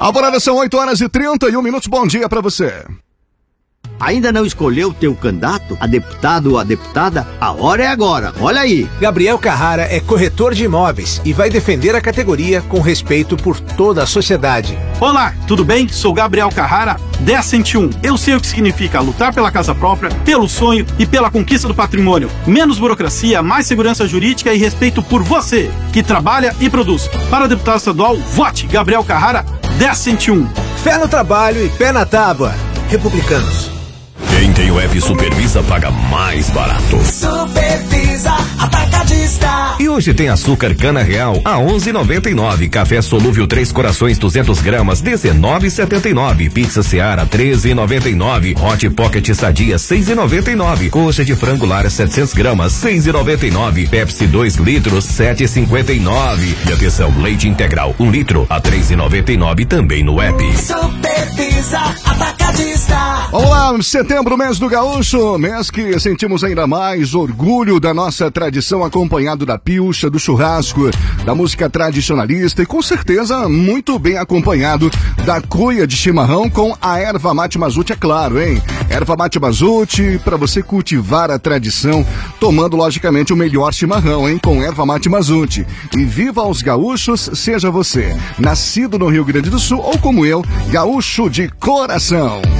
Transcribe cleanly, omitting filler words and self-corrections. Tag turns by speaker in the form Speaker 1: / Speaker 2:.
Speaker 1: Alvorada, são 8h31. Bom dia pra você.
Speaker 2: Ainda não escolheu teu candidato a deputado ou a deputada? A hora é agora, olha aí.
Speaker 3: Gabriel Carrara é corretor de imóveis e vai defender a categoria com respeito por toda a sociedade.
Speaker 4: Olá, tudo bem? Sou Gabriel Carrara, 1001. Eu sei o que significa lutar pela casa própria, pelo sonho e pela conquista do patrimônio. Menos burocracia, mais segurança jurídica e respeito por você, que trabalha e produz. Para deputado estadual, vote Gabriel Carrara, 1001.
Speaker 3: Fé no trabalho e pé na tábua. Republicanos.
Speaker 5: Quem tem o app Supervisa paga mais barato.
Speaker 6: Supervisa Atacadista.
Speaker 5: E hoje tem açúcar cana real a 11,99. Café solúvel 3 corações 200 gramas 19,79. Pizza Seara 13,99. Hot Pocket Sadia 6,99. Coxa de frango lar 700 gramas 6,99. Pepsi 2 litros 7,59. E atenção, leite integral 1 litro a 3,99 também no app.
Speaker 6: Supervisa Atacadista.
Speaker 1: Vamos lá, setembro, mês do gaúcho, mês que sentimos ainda mais orgulho da nossa tradição, acompanhado da pilcha, do churrasco, da música tradicionalista e com certeza muito bem acompanhado da cuia de chimarrão com a erva mate mazuti, é claro, hein? Erva mate mazuti para você cultivar a tradição, tomando logicamente o melhor chimarrão, hein? Com erva mate mazuti. E viva os gaúchos, seja você nascido no Rio Grande do Sul ou como eu, gaúcho de coração.